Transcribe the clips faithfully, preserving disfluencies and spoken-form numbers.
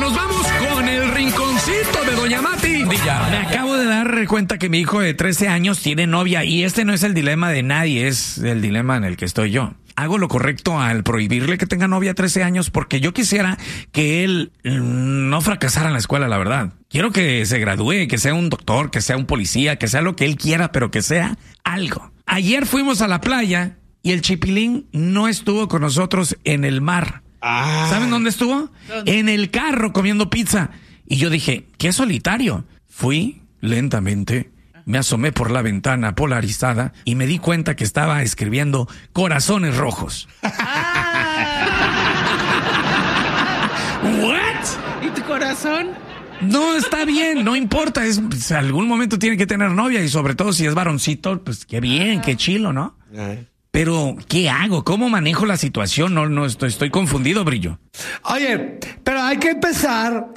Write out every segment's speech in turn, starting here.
nos vamos con el rinconcito de Doña Mati. Villa. Me acabo de dar cuenta que mi hijo de trece años tiene novia y este no es el dilema de nadie, es el dilema en el que estoy yo. Hago lo correcto al prohibirle que tenga novia a trece años porque yo quisiera que él no fracasara en la escuela, la verdad. Quiero que se gradúe, que sea un doctor, que sea un policía, que sea lo que él quiera, pero que sea algo. Ayer fuimos a la playa y el Chipilín no estuvo con nosotros en el mar. Ah. ¿Saben dónde estuvo? ¿Dónde? En el carro comiendo pizza. Y yo dije, qué solitario. Fui lentamente, me asomé por la ventana polarizada y me di cuenta que estaba escribiendo corazones rojos. ¿What? ¿Y tu corazón? No, está bien, no importa. Es, pues, algún momento tiene que tener novia y sobre todo si es varoncito, pues qué bien, qué chilo, ¿no? Pero, ¿qué hago? ¿Cómo manejo la situación? No, no, estoy, estoy confundido, Brillo. Oye, pero hay que empezar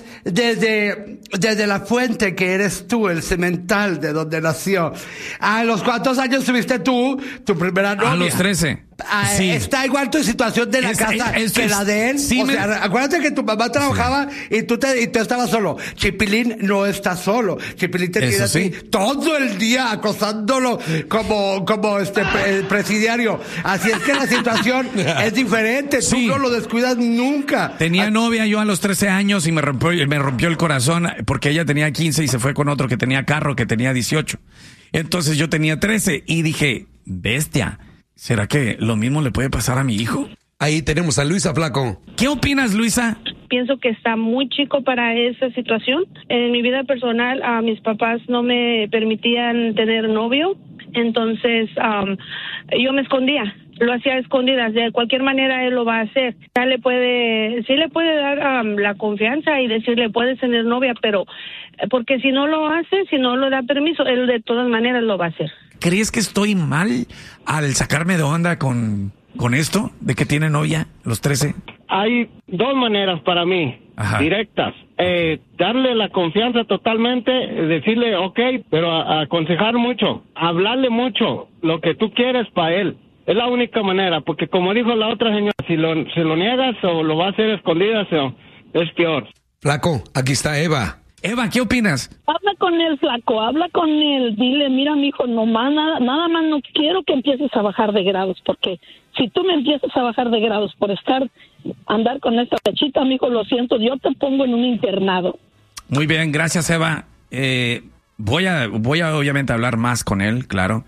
desde, desde la fuente que eres tú, el cemental de donde nació. ¿A los cuántos años tuviste tú tu primera novia? A los trece. Ah, sí. Está igual tu situación de la es, casa es, es, que es, la de él. Sí, o me... sea, acuérdate que tu mamá trabajaba sí. y tú te, y tú estabas solo. Chipilín no está solo. Chipilín te tiene sí. así todo el día acosándolo como, como este pre, presidiario. Así es que la situación es diferente. Sí. Tú no lo descuidas nunca. Tenía ah. novia yo a los trece años y me rompió, me rompió el corazón porque ella tenía quince y se fue con otro que tenía carro que tenía dieciocho. Entonces yo tenía trece y dije, bestia. ¿Será que lo mismo le puede pasar a mi hijo? Ahí tenemos a Luisa Flaco. ¿Qué opinas, Luisa? Pienso que está muy chico para esa situación. En mi vida personal, a mis papás no me permitían tener novio, entonces um, yo me escondía. Lo hacía a escondidas, de cualquier manera él lo va a hacer. Ya le puede, sí le puede dar um, la confianza y decirle puedes tener novia, pero porque si no lo hace, si no le da permiso, él de todas maneras lo va a hacer. ¿Crees que estoy mal al sacarme de onda con, con esto de que tiene novia los trece? Hay dos maneras para mí, Ajá. directas. Eh, darle la confianza totalmente, decirle ok, pero a, a aconsejar mucho, hablarle mucho lo que tú quieres para él. Es la única manera, porque como dijo la otra señora, si lo, si lo niegas o lo va a hacer escondidas, es peor. Flaco, aquí está Eva. Eva, ¿qué opinas? Habla con él, Flaco, habla con él. Dile, mira, mijo, no más, nada, nada más no quiero que empieces a bajar de grados, porque si tú me empiezas a bajar de grados por estar, andar con esta pechita, mijo, lo siento, yo te pongo en un internado. Muy bien, gracias, Eva. Eh, voy a, voy a obviamente hablar más con él, claro,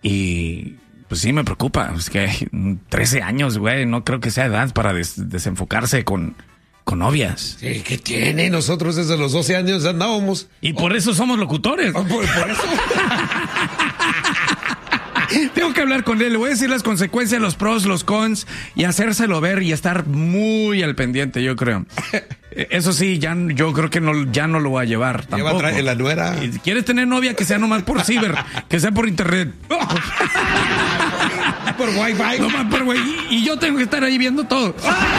y... Pues sí, me preocupa. Es que trece años, güey. No creo que sea edad para des- desenfocarse con, con novias. Sí, ¿qué tiene? Nosotros desde los doce años andábamos. Y por eso somos locutores. Oh, por, por eso. Tengo que hablar con él. Le voy a decir las consecuencias, los pros, los cons y hacérselo ver y estar muy al pendiente, yo creo. Eso sí, ya yo creo que no, ya no lo voy a llevar tampoco. Lleva traer la nuera. ¿Quieres tener novia? Que sea nomás por ciber, que sea por internet. Por wifi. Nomás por wifi. Y yo tengo que estar ahí viendo todo.